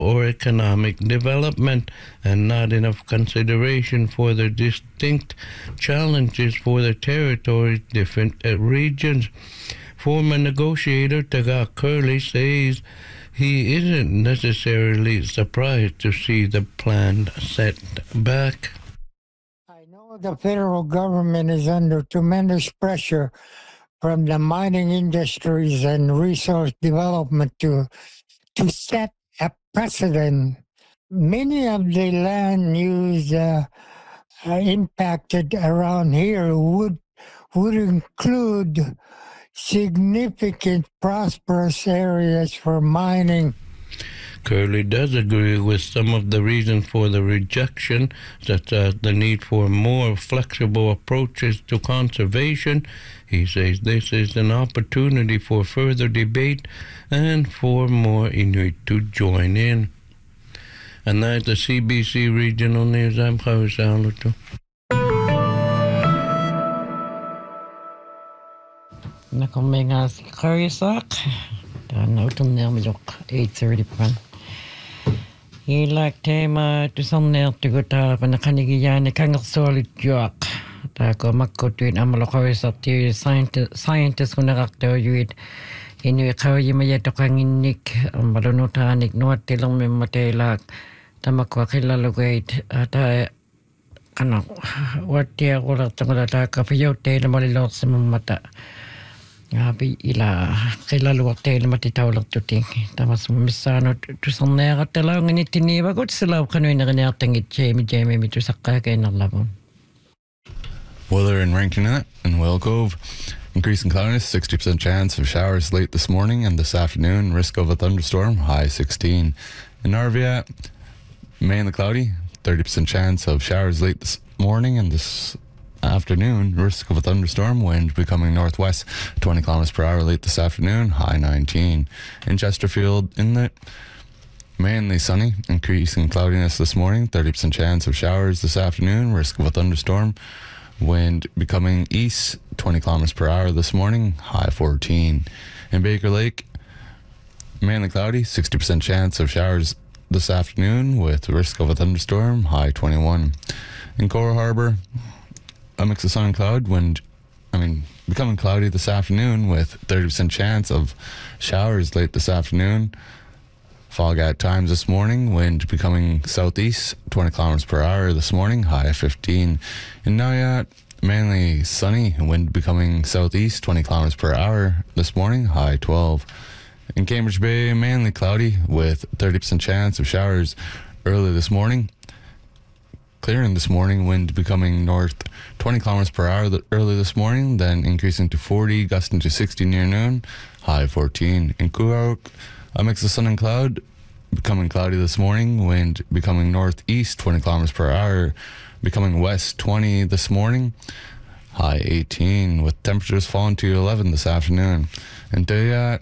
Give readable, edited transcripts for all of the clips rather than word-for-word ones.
or economic development, and not enough consideration for the distinct challenges for the territory's different regions. Former negotiator Tagak Curley says he isn't necessarily surprised to see the plan set back. I know the federal government is under tremendous pressure from the mining industries and resource development to set a precedent. Many of the land use impacted around here would include significant prosperous areas for mining. Curley does agree with some of the reasons for the rejection, such as the need for more flexible approaches to conservation. He says this is an opportunity for further debate and for more Inuit to join in. And that's the CBC Regional News. I'm Khawi Saluto. Nakomengas Karisak, dan autumn Nelmajok 8:30 pan. Ilak tema to some nail to go to Panakanigyan, the Kangal solid jock. Tako Makotuin Amalokarisak to scientists when actor you it in your Karimayatokang Nick, Malonotanic, North Tilum Matelak, Tamakwakilla Logate, at I what dear all of Tangalata, Kapayote, the Malilos Mata. Abi ila kila luwakte mati tawlak tuting tamas misano to sanera talang ni tiniba gut sila kanu na ganyan it Jamie mi to sakka kay nalabon. Weather in Rankin Inlet and Whale Cove. Increasing cloudiness, 60% chance of showers late this morning and this afternoon. Risk of a thunderstorm, high 16. In Narvia, mainly cloudy, 30% chance of showers late this morning and this afternoon. Risk of a thunderstorm, wind becoming northwest 20 kilometers per hour late this afternoon, high 19. In Chesterfield Inlet, mainly sunny, increasing cloudiness this morning, 30% chance of showers this afternoon. Risk of a thunderstorm, wind becoming east 20 kilometers per hour this morning, high 14. In Baker Lake, mainly cloudy, 60% chance of showers this afternoon with risk of a thunderstorm, high 21. In Coral Harbour, a mix of sun and cloud, becoming cloudy this afternoon with 30% chance of showers late this afternoon. Fog at times this morning, wind becoming southeast 20 kilometers per hour this morning, high 15. In Nayat, mainly sunny, wind becoming southeast 20 kilometers per hour this morning, high 12. In Cambridge Bay, mainly cloudy with 30% chance of showers early this morning. Clearing this morning, wind becoming north 20 kilometers per hour early this morning, then increasing to 40, gusting to 60 near noon, high 14. In Kuarok, a mix of sun and cloud, becoming cloudy this morning, wind becoming northeast 20 kilometers per hour, becoming west 20 this morning, high 18, with temperatures falling to 11 this afternoon. In Dayat,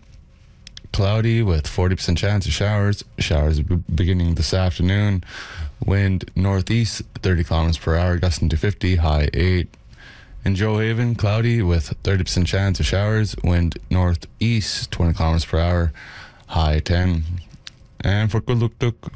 cloudy with 40% chance of showers beginning this afternoon. Wind northeast 30 kilometers per hour, gusting to 50, high 8. In Joe Haven, cloudy with 30% chance of showers, wind northeast 20 kilometers per hour, high 10. And for Kuluktuk,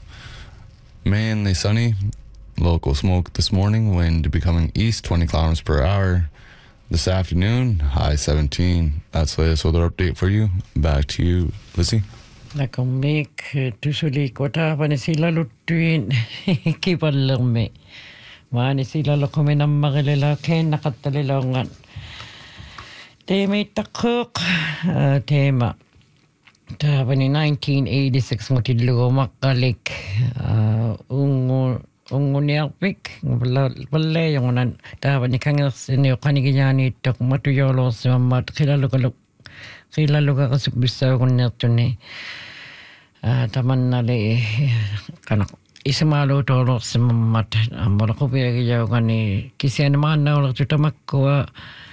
mainly sunny, local smoke this morning, wind becoming east 20 kilometers per hour. This afternoon, high 17. That's the latest weather update for you. Back to you, Lizzie. Nakamik tusuli kota panisila lutuin kipalume. Manisila lokome ng magalalakin nakatalilangan. Tema itakuk tema. Tapani 1986 mutilugo makalik Unguniapik, wala yung nan, tapani kang sinyo kanigiyani tok matuyolo sa mat kilalo ka kasubisa ko neto ni taman nali kanak isamalo tolo sa mat amala ko piyaw kani kisiyan naman na ulang tutamakwa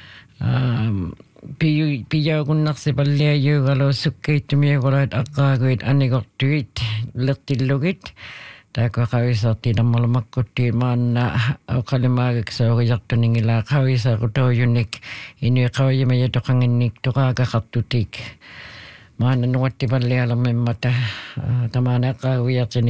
piyaw ko naksipalya yung galo sukay tumiyaw ko lahat akagawit anigok tuit latilugit Tako kawisa tinamalamak ko ti man na kalimagak sa kayak to ningila kawisa ko to unik inu kawya mayato kang inik to kakakatutik Mana nuotti valliala memmata tamana ka wiatsin